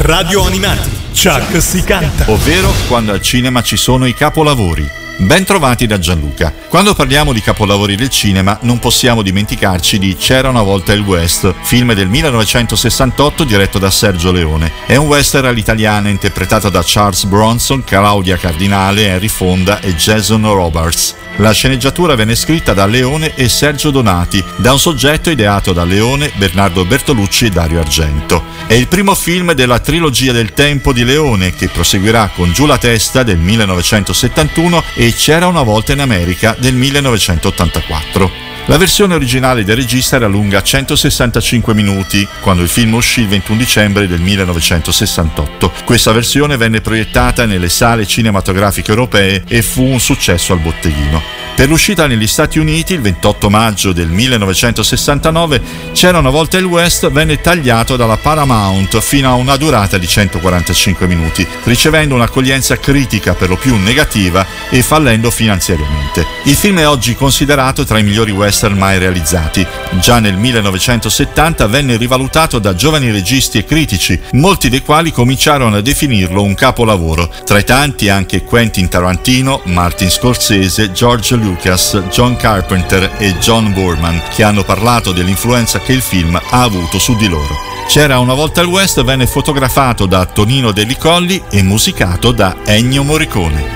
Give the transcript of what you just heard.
Radio Animati, Chuck si canta. Ovvero quando al cinema ci sono i capolavori. Ben trovati da Gianluca. Quando parliamo di capolavori del cinema non possiamo dimenticarci di C'era una volta il West, film del 1968 diretto da Sergio Leone. È un western all'italiana interpretato da Charles Bronson, Claudia Cardinale, Henry Fonda e Jason Robards. La sceneggiatura venne scritta da Leone e Sergio Donati, da un soggetto ideato da Leone, Bernardo Bertolucci e Dario Argento. È il primo film della trilogia del tempo di Leone, che proseguirà con Giù la testa del 1971 e C'era una volta in America del 1984. La versione originale del regista era lunga 165 minuti, quando il film uscì il 21 dicembre del 1968. Questa versione venne proiettata nelle sale cinematografiche europee e fu un successo al botteghino. Per l'uscita negli Stati Uniti, il 28 maggio del 1969, C'era una volta il West venne tagliato dalla Paramount fino a una durata di 145 minuti, ricevendo un'accoglienza critica per lo più negativa e fallendo finanziariamente. Il film è oggi considerato tra i migliori western mai realizzati. Già nel 1970 venne rivalutato da giovani registi e critici, molti dei quali cominciarono a definirlo un capolavoro. Tra i tanti anche Quentin Tarantino, Martin Scorsese, George Lucas, John Carpenter e John Boorman, che hanno parlato dell'influenza che il film ha avuto su di loro. C'era una volta il West venne fotografato da Tonino Delli Colli e musicato da Ennio Morricone.